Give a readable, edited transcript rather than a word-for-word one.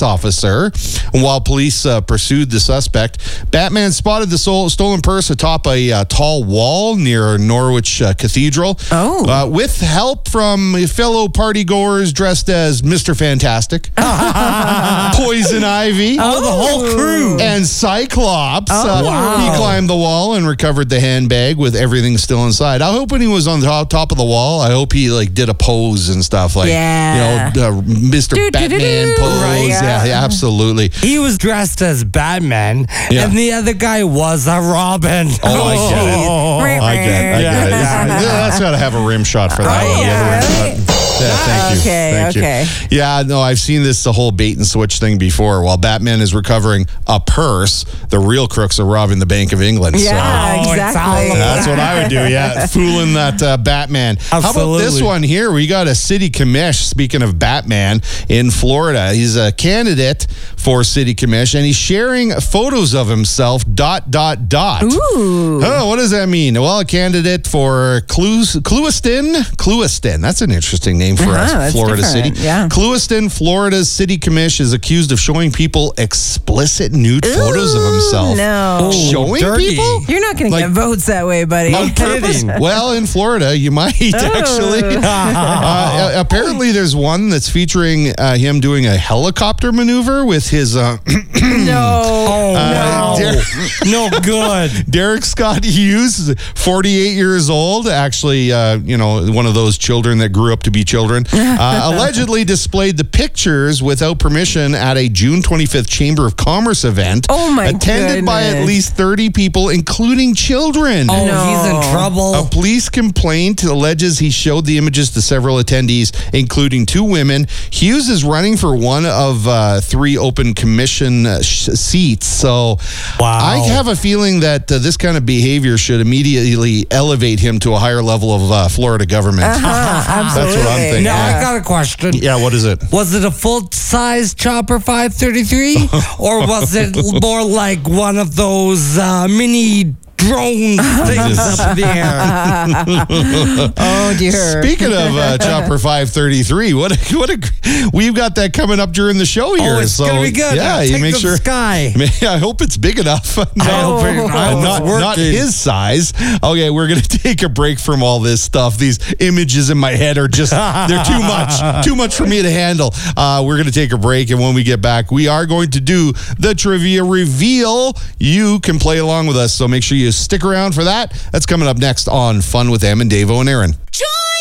police officer. And while police pursued the suspect, Batman spotted the stolen purse atop a tall wall near Norwich Cathedral. With help from fellow partygoers dressed as Mr. Fantastic, Poison Ivy, the whole crew, and Cyclops. He climbed the wall and recovered the handbag with everything still inside. I hope when he was on the top of the wall, I hope he did a pose and stuff Mr. Batman pose. Right, yeah, absolutely. He was dressed as Batman, and the other guy was a Robin. Oh, I get it. I get it. That's got to have a rim shot for that one. Thank you. Yeah, no, I've seen the whole bait and switch thing before. While Batman is recovering a purse, the real crooks are robbing the Bank of England. Yeah, exactly. That's what I would do, fooling that Batman. Absolutely. How about this one here? We got a city commish, speaking of Batman, in Florida. He's a candidate for city commish, and he's sharing photos of himself, ... Ooh. Oh, what does that mean? Well, a candidate for Clewiston. That's an interesting name for us, Florida City. Yeah. Clewiston, Florida's city commish is accused of showing people explicit nude photos of himself. No. Showing people? You're not going to get votes that way, buddy. On purpose? Well, in Florida, you might actually. Apparently, there's one that's featuring him doing a helicopter maneuver with his. No good. Derek Scott Hughes, 48 years old, actually, one of those children that grew up to be children, allegedly displayed the pictures without permission at a June 25th Chamber of Commerce event. Attended by at least 30 people, including children. He's in trouble. A police complaint alleges he showed the images to several attendees, including 2 women. Hughes is running for one of 3 open commission seats. So I have a feeling that this kind of behavior should immediately elevate him to a higher level of Florida government. Absolutely. That's what I'm thinking. Now, I got a question. Yeah, what is it? Was it a full-size Chopper 533? Or was it more like one of those mini drone things up there? Oh, dear. Speaking of Chopper 533, we've got that coming up during the show here. It's going to be good. Yeah, you make sure. Sky. I hope it's big enough. Not his size. Okay, we're going to take a break from all this stuff. These images in my head are they're too much for me to handle. We're going to take a break, and when we get back, we are going to do the trivia reveal. You can play along with us, so make sure you stick around for that. That's coming up next on Fun with Em and Davo and Aaron.